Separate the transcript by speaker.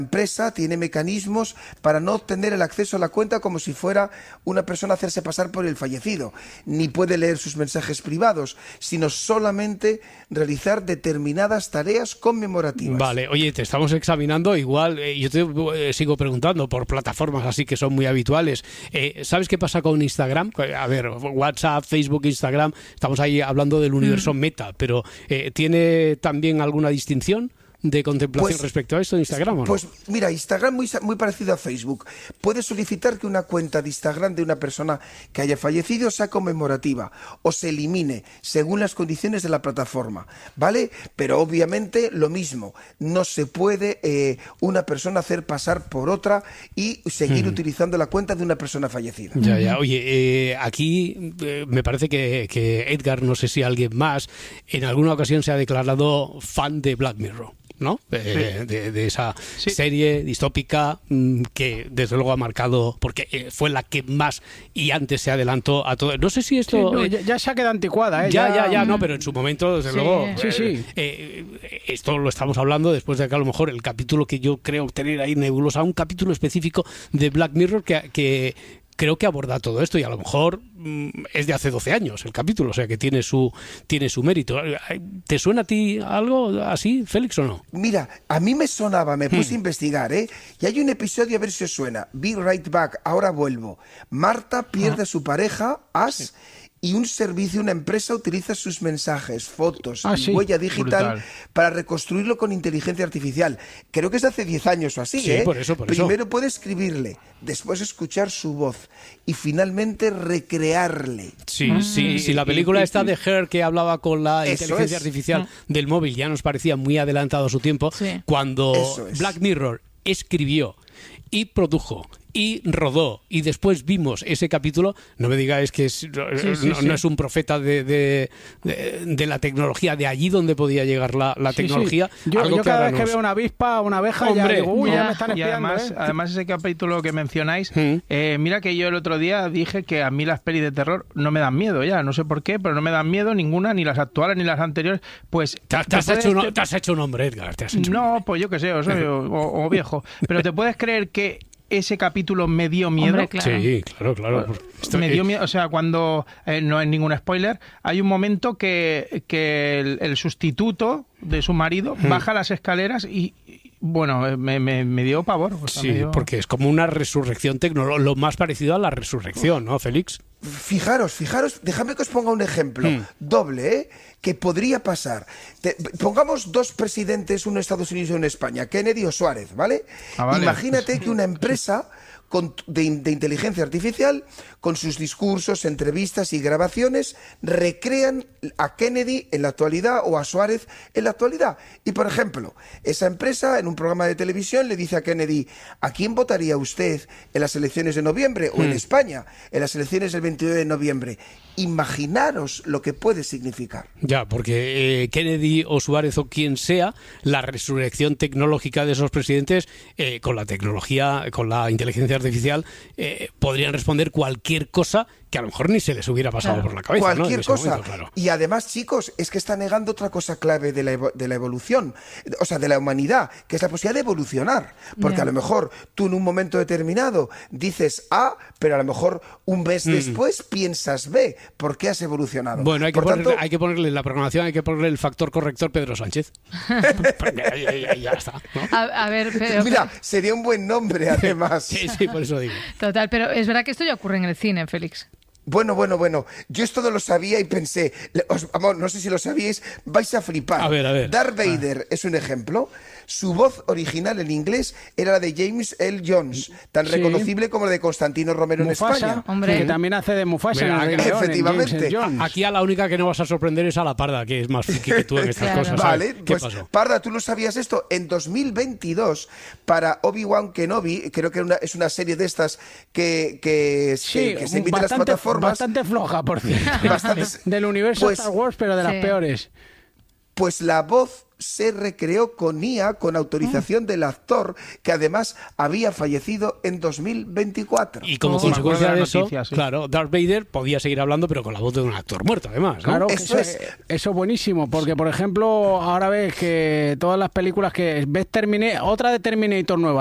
Speaker 1: empresa tiene mecanismos para no obtener el acceso a la cuenta como si fuera una persona a hacerse pasar por el fallecido, ni puede leer sus mensajes privados, sino solamente realizar determinadas tareas conmemorativas.
Speaker 2: Vale, oye, te estamos examinando, igual yo te sigo preguntando por plataformas así que son muy habituales. ¿Sabes qué pasa con Instagram? A ver, WhatsApp, Facebook, Instagram, estamos ahí hablando del universo Meta, pero ¿tiene también alguna distinción de contemplación respecto a esto de Instagram, ¿o no?
Speaker 1: Pues mira, Instagram muy parecido a Facebook. Puedes solicitar que una cuenta de Instagram de una persona que haya fallecido sea conmemorativa o se elimine según las condiciones de la plataforma, ¿vale? Pero obviamente lo mismo, no se puede una persona hacer pasar por otra y seguir utilizando la cuenta de una persona fallecida.
Speaker 2: Ya. Oye, aquí me parece que Edgar, no sé si alguien más, en alguna ocasión se ha declarado fan de Black Mirror, ¿no? De esa serie distópica que desde luego ha marcado, porque fue la que más y antes se adelantó a todo. No sé si esto...
Speaker 3: ya se ha quedado anticuada, ¿eh?
Speaker 2: Ya, no, pero en su momento, desde luego...
Speaker 3: Sí.
Speaker 2: Esto lo estamos hablando después de que a lo mejor el capítulo que yo creo tener ahí nebulosa, un capítulo específico de Black Mirror que creo que aborda todo esto y a lo mejor es de hace 12 años el capítulo, o sea que tiene su mérito. ¿Te suena a ti algo así, Félix, o no?
Speaker 1: Mira, a mí me sonaba, me puse a investigar, y hay un episodio, a ver si os suena, Be Right Back, ahora vuelvo. Marta pierde a su pareja, Ash, y un servicio, una empresa utiliza sus mensajes, fotos y huella digital para reconstruirlo con inteligencia artificial. Creo que es de hace 10 años o así,
Speaker 2: Sí, por eso.
Speaker 1: Primero puede escribirle, después escuchar su voz y finalmente recrearle.
Speaker 2: Sí, la película esta de Her que hablaba con la inteligencia artificial del móvil ya nos parecía muy adelantado a su tiempo, cuando Black Mirror escribió y produjo y rodó y después vimos ese capítulo, no me digáis que no es un profeta de la tecnología, de allí donde podía llegar la tecnología.
Speaker 3: Yo cada vez que veo una avispa, una abeja, ya digo, ya me están espiando.
Speaker 4: Y además ese capítulo que mencionáis, mira que yo el otro día dije que a mí las pelis de terror no me dan miedo ya, no sé por qué, pero no me dan miedo ninguna, ni las actuales ni las anteriores. Pues
Speaker 2: te has hecho un hombre, Edgar.
Speaker 4: Pues yo qué sé, o viejo, pero te puedes creer que ese capítulo me dio miedo.
Speaker 2: Hombre, claro. Sí, claro.
Speaker 4: Me dio miedo, o sea, cuando, no es ningún spoiler, hay un momento que el sustituto de su marido baja las escaleras y bueno, me dio pavor.
Speaker 2: Porque es como una resurrección tecnológica, lo más parecido a la resurrección, ¿no, Félix?
Speaker 1: Fijaros, déjame que os ponga un ejemplo doble, que podría pasar. Pongamos dos presidentes, uno en Estados Unidos y uno en España, Kennedy o Suárez, ¿vale?
Speaker 4: Vale.
Speaker 1: Imagínate que una empresa de inteligencia artificial, con sus discursos, entrevistas y grabaciones, recrean a Kennedy en la actualidad o a Suárez en la actualidad. Y, por ejemplo, esa empresa en un programa de televisión le dice a Kennedy: ¿a quién votaría usted en las elecciones de noviembre? O en España, en las elecciones del 29 de noviembre. Imaginaros lo que puede significar.
Speaker 2: Ya, porque Kennedy o Suárez o quien sea, la resurrección tecnológica de esos presidentes, con la tecnología, con la inteligencia artificial, podrían responder cualquier cosa que a lo mejor ni se les hubiera pasado por la cabeza.
Speaker 1: Cualquier
Speaker 2: ¿no?
Speaker 1: cosa.
Speaker 2: Momento, claro.
Speaker 1: Y además, chicos, es que está negando otra cosa clave de la evolución, o sea, de la humanidad, que es la posibilidad de evolucionar. Porque a lo mejor tú en un momento determinado dices A, pero a lo mejor un mes después piensas B. ¿Por qué has evolucionado?
Speaker 2: Bueno, hay que ponerle en la programación, hay que ponerle el factor corrector Pedro Sánchez. Ya está, ¿no?
Speaker 5: A ver, pero...
Speaker 1: Mira, sería un buen nombre, además.
Speaker 2: Sí, por eso digo.
Speaker 5: Total, pero es verdad que esto ya ocurre en el cine, Félix.
Speaker 1: Bueno. Yo esto no lo sabía y pensé, no sé si lo sabíais, vais a flipar.
Speaker 2: A ver.
Speaker 1: Darth Vader es un ejemplo. Su voz original en inglés era la de James L. Jones, tan reconocible como la de Constantino Romero
Speaker 3: Mufasa,
Speaker 1: en España.
Speaker 5: Hombre.
Speaker 3: Que también hace de Mufasa.
Speaker 1: Efectivamente.
Speaker 2: Aquí a la única que no vas a sorprender es a la Parda, que es más friki que tú en estas cosas.
Speaker 1: Vale,
Speaker 2: ¿Qué
Speaker 1: pues
Speaker 2: pasó?
Speaker 1: Parda, ¿tú no sabías esto? En 2022, para Obi-Wan Kenobi, creo que es una serie de estas que se emite en las plataformas.
Speaker 3: Bastante floja, por cierto. Del universo Star Wars, pero de las peores.
Speaker 1: Pues la voz se recreó con IA, con autorización del actor, que además había fallecido en 2024.
Speaker 2: Y como consecuencia de eso, claro, Darth Vader podía seguir hablando, pero con la voz de un actor muerto, además, ¿no?
Speaker 3: Claro, eso es buenísimo, porque, por ejemplo, ahora ves que todas las películas que ves otra de Terminator nueva,